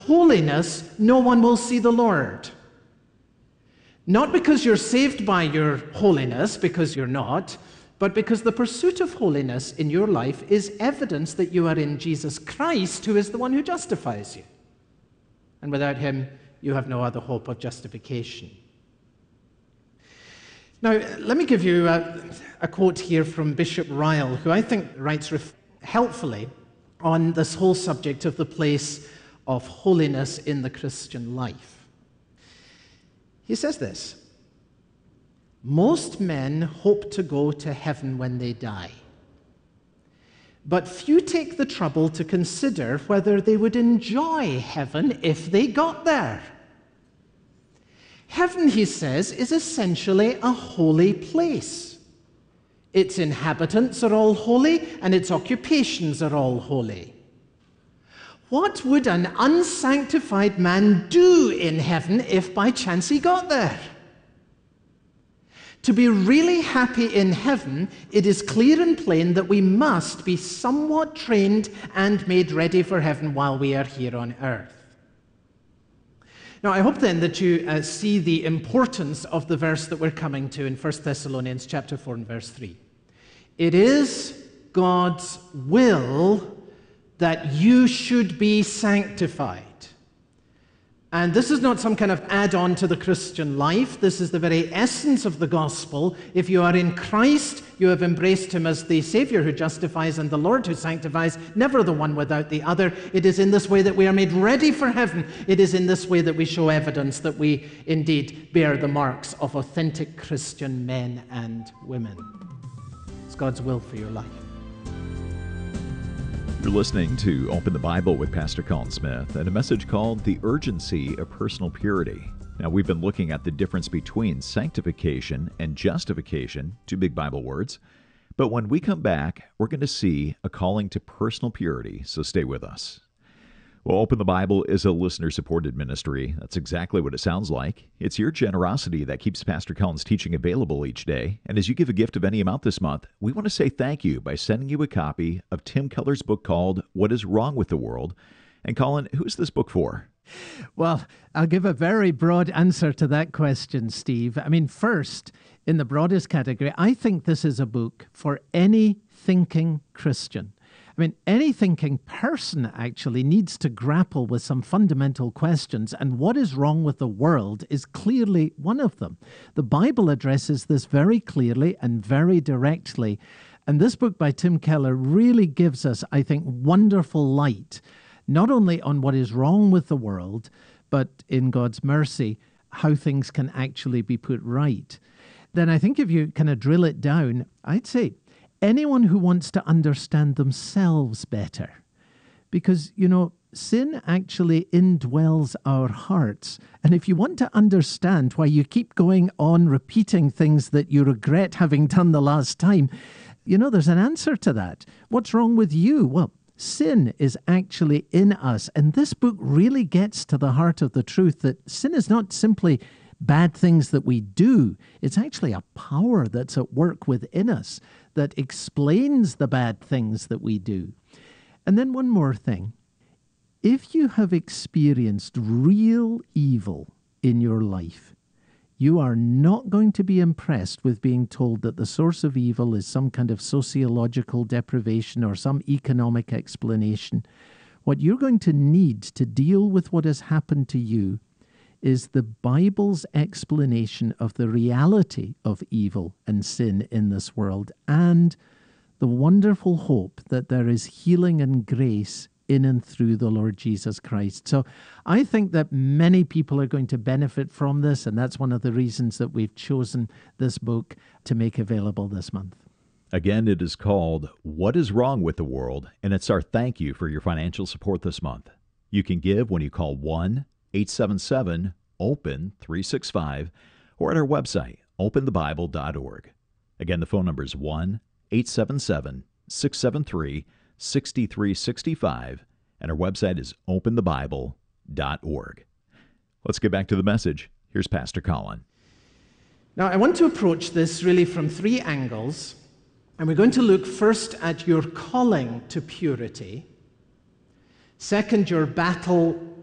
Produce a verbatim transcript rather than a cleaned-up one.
holiness, no one will see the Lord. Not because you're saved by your holiness, because you're not, but because the pursuit of holiness in your life is evidence that you are in Jesus Christ, who is the one who justifies you. And without him, you have no other hope of justification. Now, let me give you a, a quote here from Bishop Ryle, who I think writes ref- helpfully on this whole subject of the place of holiness in the Christian life. He says this: most men hope to go to heaven when they die, but few take the trouble to consider whether they would enjoy heaven if they got there. Heaven, he says, is essentially a holy place. Its inhabitants are all holy, and its occupations are all holy. What would an unsanctified man do in heaven if by chance he got there? To be really happy in heaven, it is clear and plain that we must be somewhat trained and made ready for heaven while we are here on earth. Now, I hope then that you uh, see the importance of the verse that we're coming to in First Thessalonians chapter four and verse three. It is God's will that you should be sanctified. And this is not some kind of add-on to the Christian life. This is the very essence of the gospel. If you are in Christ, you have embraced him as the Savior who justifies and the Lord who sanctifies, never the one without the other. It is in this way that we are made ready for heaven. It is in this way that we show evidence that we indeed bear the marks of authentic Christian men and women. It's God's will for your life. You're listening to Open the Bible with Pastor Colin Smith and a message called The Urgency of Personal Purity. Now, we've been looking at the difference between sanctification and justification, two big Bible words. But when we come back, we're going to see a calling to personal purity, so stay with us. Well, Open the Bible is a listener-supported ministry. That's exactly what it sounds like. It's your generosity that keeps Pastor Colin's teaching available each day. And as you give a gift of any amount this month, we want to say thank you by sending you a copy of Tim Keller's book called What is Wrong with the World? And Colin, who's this book for? Well, I'll give a very broad answer to that question, Steve. I mean, first, in the broadest category, I think this is a book for any thinking Christian. I mean, any thinking person actually needs to grapple with some fundamental questions, and what is wrong with the world is clearly one of them. The Bible addresses this very clearly and very directly, and this book by Tim Keller really gives us, I think, wonderful light, not only on what is wrong with the world, but in God's mercy, how things can actually be put right. Then I think if you kind of drill it down, I'd say anyone who wants to understand themselves better. Because, you know, sin actually indwells our hearts. And if you want to understand why you keep going on repeating things that you regret having done the last time, you know, there's an answer to that. What's wrong with you? Well, sin is actually in us. And this book really gets to the heart of the truth that sin is not simply bad things that we do. It's actually a power that's at work within us that explains the bad things that we do. And then one more thing. If you have experienced real evil in your life, you are not going to be impressed with being told that the source of evil is some kind of sociological deprivation or some economic explanation. What you're going to need to deal with what has happened to you is the Bible's explanation of the reality of evil and sin in this world and the wonderful hope that there is healing and grace in and through the Lord Jesus Christ. So I think that many people are going to benefit from this, and that's one of the reasons that we've chosen this book to make available this month. Again, it is called What is Wrong with the World, and it's our thank you for your financial support this month. You can give when you call one eight seven seven open three six five or at our website, open the bible dot org. Again, the phone number is one eight seven seven six seven three six three six five, and our website is open the bible dot org. Let's get back to the message. Here's Pastor Colin. Now, I want to approach this really from three angles, and we're going to look first at your calling to purity, second, your battle